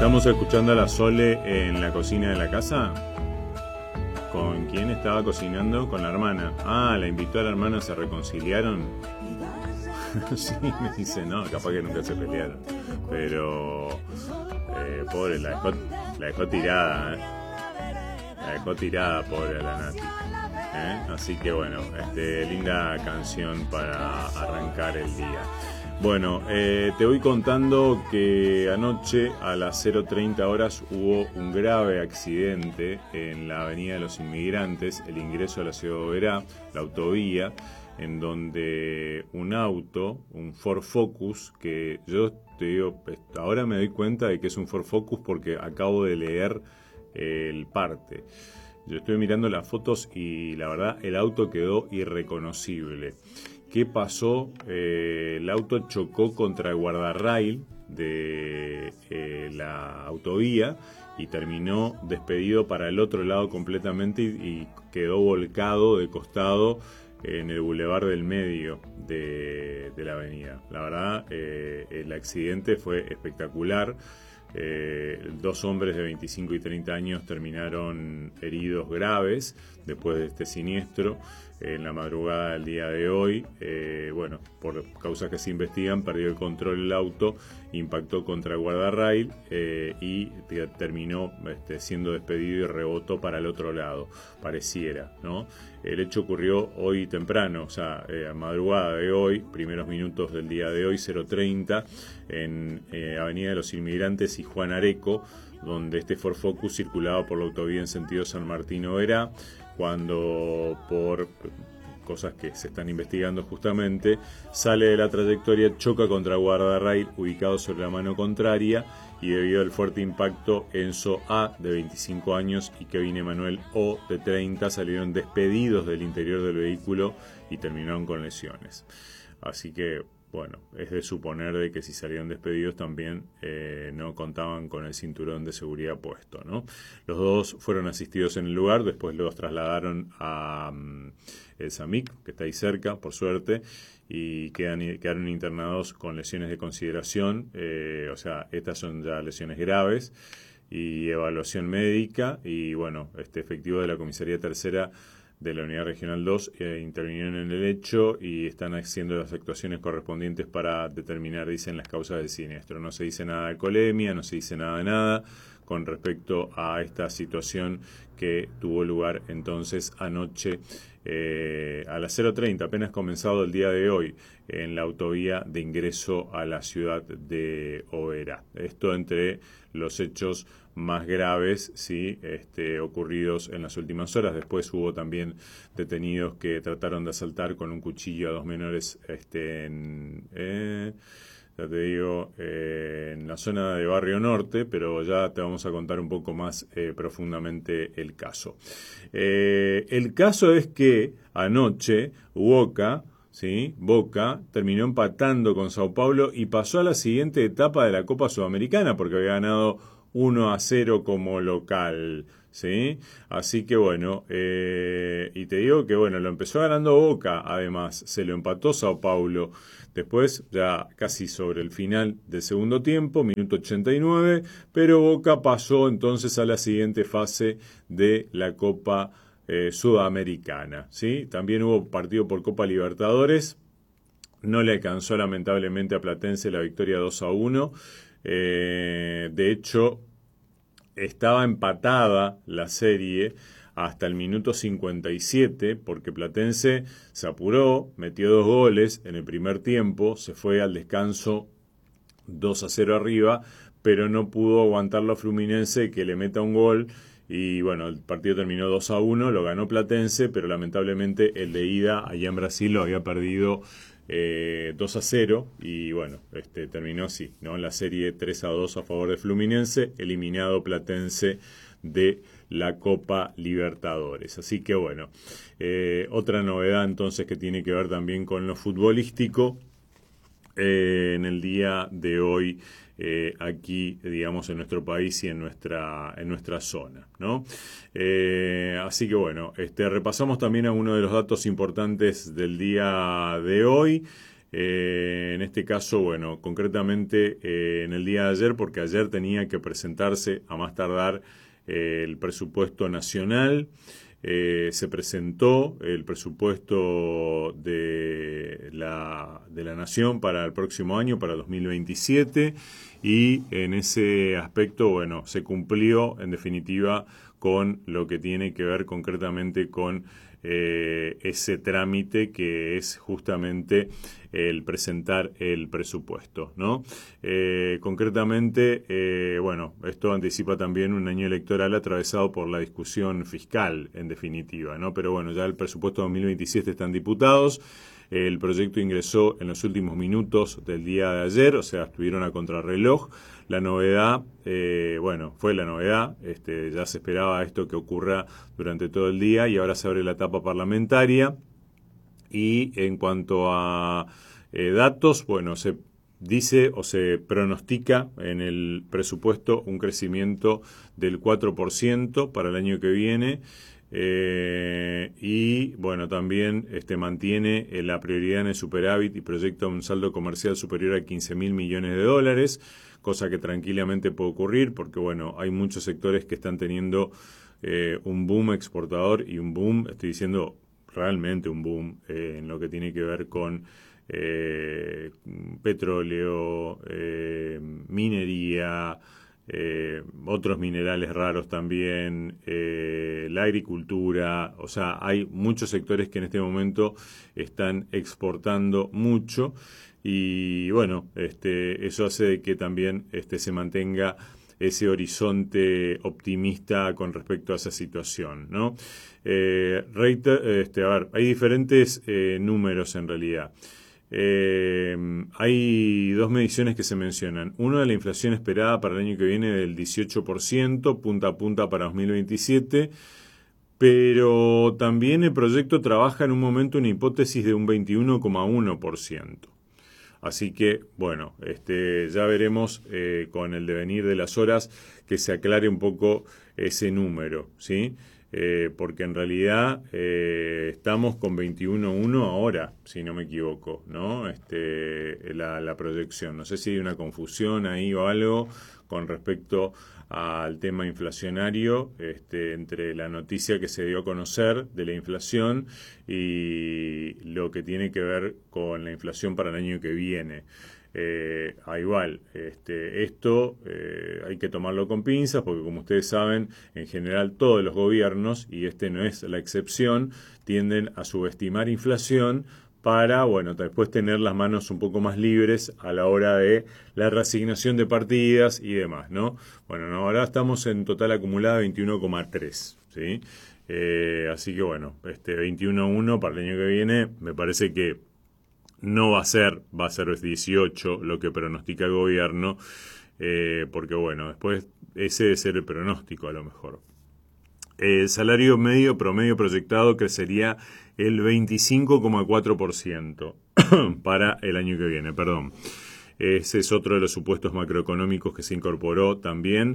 Estamos escuchando a la Sole en la cocina de la casa. ¿Con quién estaba cocinando? Con la hermana. Ah, la invitó a la hermana, ¿se reconciliaron? Sí, me dice, no, capaz que nunca se pelearon. Pero, pobre, la dejó tirada, La dejó tirada, pobre, a la Nati. Así que bueno, linda canción para arrancar el día. Bueno, te voy contando que anoche a las 0:30 horas hubo un grave accidente en la Avenida de los Inmigrantes, el ingreso a la ciudad de Oberá, la autovía, en donde un auto, un Ford Focus, que yo te digo, ahora me doy cuenta de que es un Ford Focus porque acabo de leer el parte. Yo estoy mirando las fotos y la verdad el auto quedó irreconocible. ¿Qué pasó? El auto chocó contra el guardarrail de la autovía y terminó despedido para el otro lado completamente y quedó volcado de costado en el bulevar del medio de la avenida. La verdad, el accidente fue espectacular. Dos hombres de 25 y 30 años terminaron heridos graves después de este siniestro en la madrugada del día de hoy. Bueno, por causas que se investigan, perdió el control el auto, impactó contra el guardarrail y terminó siendo despedido y rebotó para el otro lado, pareciera, ¿no? El hecho ocurrió hoy temprano, o sea, a madrugada de hoy, primeros minutos del día de hoy, 0:30, en Avenida de los Inmigrantes y Juan Areco, donde este Ford Focus circulaba por la autovía en sentido San Martín-Oberá, cuando por cosas que se están investigando justamente, sale de la trayectoria, choca contra guardarrail ubicado sobre la mano contraria y debido al fuerte impacto, Enzo A, de 25 años, y Kevin Emanuel O, de 30, salieron despedidos del interior del vehículo y terminaron con lesiones. Así que, bueno, es de suponer de que si salieron despedidos también no contaban con el cinturón de seguridad puesto, ¿no? Los dos fueron asistidos en el lugar, después los trasladaron a el SAMIC, que está ahí cerca, por suerte, y quedaron internados con lesiones de consideración, o sea, estas son ya lesiones graves, y evaluación médica, y bueno, efectivo de la Comisaría Tercera de la Unidad Regional 2 intervinieron en el hecho y están haciendo las actuaciones correspondientes para determinar, dicen, las causas del siniestro. No se dice nada de alcoholemia, no se dice nada de nada con respecto a esta situación que tuvo lugar entonces anoche a las 0:30, apenas comenzado el día de hoy, en la autovía de ingreso a la ciudad de Oberá. Esto entre los hechos más graves, sí, ocurridos en las últimas horas. Después hubo también detenidos que trataron de asaltar con un cuchillo a dos menores ya te digo, en la zona de Barrio Norte, pero ya te vamos a contar un poco más profundamente el caso. El caso es que anoche Boca terminó empatando con Sao Paulo y pasó a la siguiente etapa de la Copa Sudamericana porque había ganado 1-0 como local, ¿sí? Así que bueno, y te digo que bueno, lo empezó ganando Boca, además, se lo empató Sao Paulo. Después, ya casi sobre el final del segundo tiempo, minuto 89, pero Boca pasó entonces a la siguiente fase de la Copa Sudamericana, ¿sí? También hubo partido por Copa Libertadores, no le alcanzó lamentablemente a Platense la victoria 2-1. De hecho, estaba empatada la serie hasta el minuto 57 porque Platense se apuró, metió 2 goles en el primer tiempo, se fue al descanso 2-0 arriba, pero no pudo aguantar la Fluminense que le meta un gol. Y bueno, el partido terminó 2-1, lo ganó Platense, pero lamentablemente el de ida allá en Brasil lo había perdido 2-0 y bueno, terminó así, ¿no? La serie 3-2 a favor de Fluminense, eliminado Platense de la Copa Libertadores. Así que bueno, otra novedad entonces que tiene que ver también con lo futbolístico en el día de hoy aquí, digamos, en nuestro país y en nuestra zona, ¿no? Así que bueno, repasamos también algunos de los datos importantes del día de hoy. En este caso, bueno, concretamente en el día de ayer, porque ayer tenía que presentarse a más tardar el presupuesto nacional. Se presentó el presupuesto de la Nación para el próximo año, para 2027, y en ese aspecto, bueno, se cumplió en definitiva con lo que tiene que ver concretamente con ese trámite que es justamente el presentar el presupuesto, ¿no? Concretamente, bueno, esto anticipa también un año electoral atravesado por la discusión fiscal, en definitiva, ¿no? Pero bueno, ya el presupuesto 2027 está en diputados. El proyecto ingresó en los últimos minutos del día de ayer, o sea, estuvieron a contrarreloj. La novedad, bueno, fue la novedad, ya se esperaba esto que ocurra durante todo el día y ahora se abre la etapa parlamentaria. Y en cuanto a datos, bueno, se dice o se pronostica en el presupuesto un crecimiento del 4% para el año que viene. Y bueno, también mantiene la prioridad en el superávit y proyecta un saldo comercial superior a 15.000 millones de dólares, cosa que tranquilamente puede ocurrir porque bueno, hay muchos sectores que están teniendo un boom exportador y un boom, estoy diciendo realmente un boom en lo que tiene que ver con petróleo, minería, otros minerales raros también, la agricultura, o sea, hay muchos sectores que en este momento están exportando mucho y bueno, eso hace de que también se mantenga ese horizonte optimista con respecto a esa situación, ¿no? A ver, hay diferentes números en realidad. Hay dos mediciones que se mencionan. Uno de la inflación esperada para el año que viene del 18%, punta a punta para 2027, pero también el proyecto trabaja en un momento una hipótesis de un 21,1%. Así que, bueno, ya veremos con el devenir de las horas que se aclare un poco ese número, ¿sí? Porque en realidad estamos con 21.1 ahora, si no me equivoco, ¿no? La proyección. No sé si hay una confusión ahí o algo con respecto al tema inflacionario entre la noticia que se dio a conocer de la inflación y lo que tiene que ver con la inflación para el año que viene. Igual, esto hay que tomarlo con pinzas porque como ustedes saben, en general todos los gobiernos, y este no es la excepción, tienden a subestimar inflación para, bueno, después tener las manos un poco más libres a la hora de la reasignación de partidas y demás, ¿no? Bueno, ahora estamos en total acumulada 21,3, ¿sí? Así que bueno, 21,1 para el año que viene me parece que no va a ser 18 lo que pronostica el gobierno, porque bueno, después ese debe ser el pronóstico a lo mejor. El salario medio promedio proyectado crecería el 25,4% para el año que viene, perdón. Ese es otro de los supuestos macroeconómicos que se incorporó también.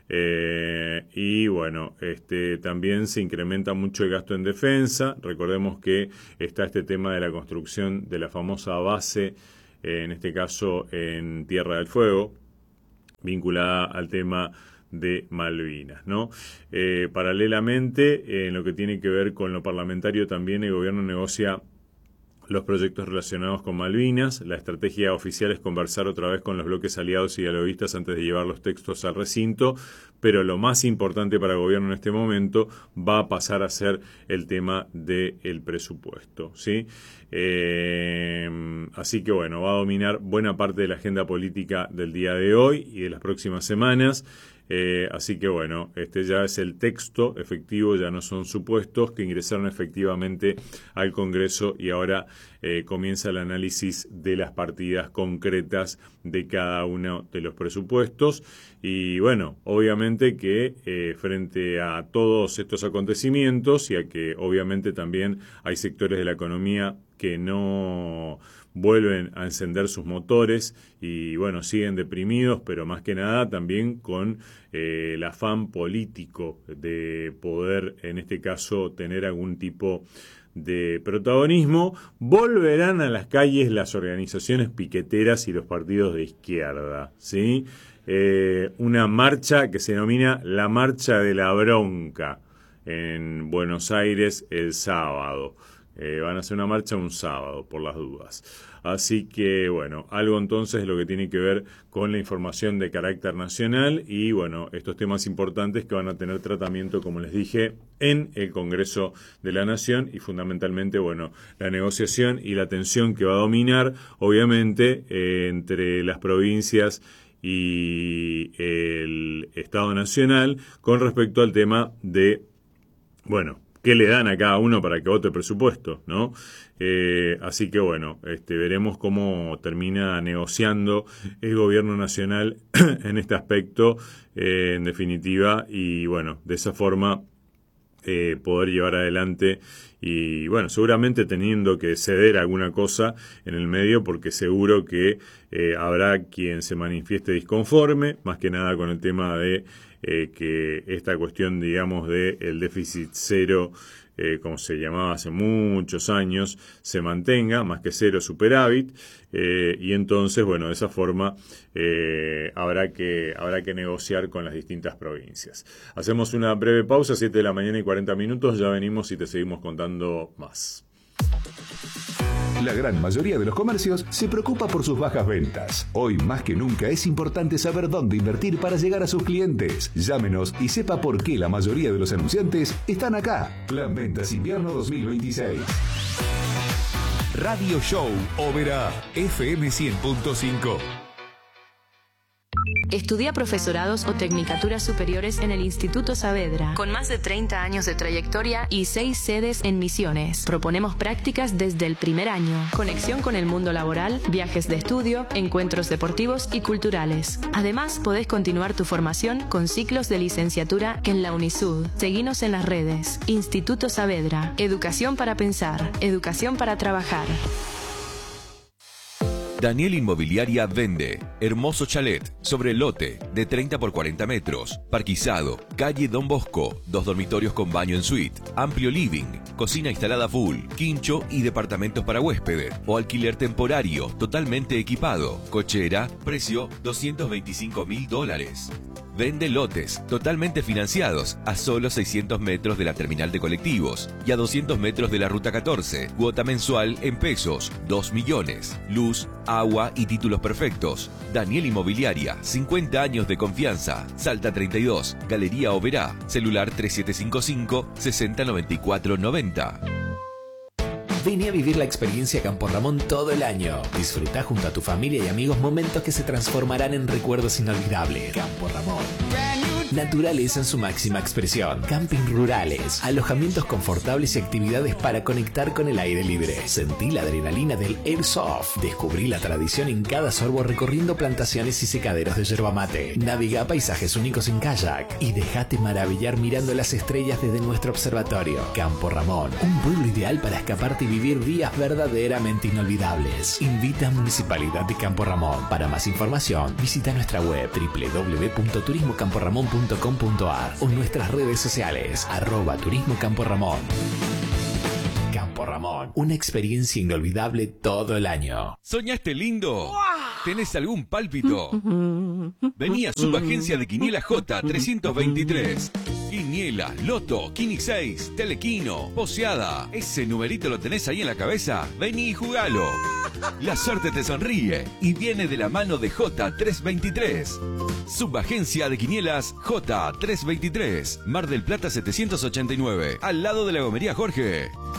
Y bueno, también se incrementa mucho el gasto en defensa. Recordemos que está este tema de la construcción de la famosa base, en este caso en Tierra del Fuego, vinculada al tema de Malvinas, ¿no? Paralelamente, en lo que tiene que ver con lo parlamentario, también el gobierno negocia los proyectos relacionados con Malvinas. La estrategia oficial es conversar otra vez con los bloques aliados y dialoguistas antes de llevar los textos al recinto, pero lo más importante para el gobierno en este momento va a pasar a ser el tema del presupuesto, ¿sí? Así que bueno, va a dominar buena parte de la agenda política del día de hoy y de las próximas semanas. Así que bueno, ya es el texto efectivo, ya no son supuestos que ingresaron efectivamente al Congreso y ahora comienza el análisis de las partidas concretas de cada uno de los presupuestos. Y bueno, obviamente que frente a todos estos acontecimientos y a que obviamente también hay sectores de la economía que no vuelven a encender sus motores y bueno, siguen deprimidos, pero más que nada también con el afán político de poder, en este caso, tener algún tipo de protagonismo, volverán a las calles las organizaciones piqueteras y los partidos de izquierda, ¿sí? Una marcha que se denomina la Marcha de la Bronca en Buenos Aires el sábado. Van a hacer una marcha un sábado, por las dudas. Así que, bueno, algo entonces lo que tiene que ver con la información de carácter nacional y, bueno, estos temas importantes que van a tener tratamiento, como les dije, en el Congreso de la Nación y fundamentalmente, bueno, la negociación y la tensión que va a dominar, obviamente, entre las provincias y el Estado Nacional con respecto al tema de, bueno, qué le dan a cada uno para que vote el presupuesto, ¿no? Así que bueno, veremos cómo termina negociando el gobierno nacional en este aspecto, en definitiva, y bueno, de esa forma poder llevar adelante y bueno, seguramente teniendo que ceder alguna cosa en el medio porque seguro que habrá quien se manifieste disconforme, más que nada con el tema de que esta cuestión, digamos, de el déficit cero, como se llamaba hace muchos años, se mantenga, más que cero, superávit, y entonces, bueno, de esa forma habrá que negociar con las distintas provincias. Hacemos una breve pausa, 7 de la mañana y 40 minutos, ya venimos y te seguimos contando más. La gran mayoría de los comercios se preocupa por sus bajas ventas. Hoy más que nunca es importante saber dónde invertir para llegar a sus clientes. Llámenos y sepa por qué la mayoría de los anunciantes están acá. Plan Ventas Invierno 2026. Radio Show Oberá FM 100.5. Estudia profesorados o tecnicaturas superiores en el Instituto Saavedra, con más de 30 años de trayectoria y 6 sedes en Misiones. Proponemos prácticas desde el primer año, conexión con el mundo laboral, viajes de estudio, encuentros deportivos y culturales. Además, podés continuar tu formación con ciclos de licenciatura en la Unisud. Seguinos en las redes. Instituto Saavedra. Educación para pensar. Educación para trabajar. Daniel Inmobiliaria vende hermoso chalet sobre lote de 30 por 40 metros, parquizado, calle Don Bosco, 2 dormitorios con baño en suite, amplio living, cocina instalada full, quincho y departamentos para huéspedes o alquiler temporario totalmente equipado, cochera, precio $225.000. Vende lotes totalmente financiados a solo 600 metros de la terminal de colectivos y a 200 metros de la ruta 14. Cuota mensual en pesos, 2 millones. Luz, agua y títulos perfectos. Daniel Inmobiliaria, 50 años de confianza. Salta 32, Galería Oberá. Celular 3755-609490. Vení a vivir la experiencia Campo Ramón todo el año. Disfruta junto a tu familia y amigos momentos que se transformarán en recuerdos inolvidables. Campo Ramón. Naturaleza en su máxima expresión. Camping rurales, alojamientos confortables y actividades para conectar con el aire libre. Sentí la adrenalina del Airsoft. Descubrí la tradición en cada sorbo recorriendo plantaciones y secaderos de yerba mate. Navega paisajes únicos en kayak y déjate maravillar mirando las estrellas desde nuestro observatorio. Campo Ramón, un pueblo ideal para escaparte y vivir días verdaderamente inolvidables. Invita a Municipalidad de Campo Ramón. Para más información, visita nuestra web www.turismocamporramon.com.ar o nuestras redes sociales @Turismo Campo Ramón. Campo Ramón, una experiencia inolvidable todo el año. ¿Soñaste lindo? ¿Tenés algún pálpito? Vení a Subagencia de Quiniela J323. Quiniela, Loto, Quini 6, Telequino, Poseada. ¿Ese numerito lo tenés ahí en la cabeza? Vení y jugalo. La suerte te sonríe y viene de la mano de J323. Subagencia de Quinielas J323. Mar del Plata 789, al lado de la Gomería Jorge.